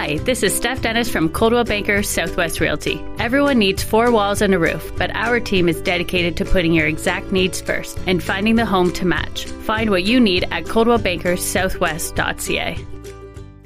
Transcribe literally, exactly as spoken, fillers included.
Hi, this is Steph Dennis from Coldwell Banker Southwest Realty. Everyone needs four walls and a roof, but our team is dedicated to putting your exact needs first and finding the home to match. Find what you need at coldwell banker southwest dot c a.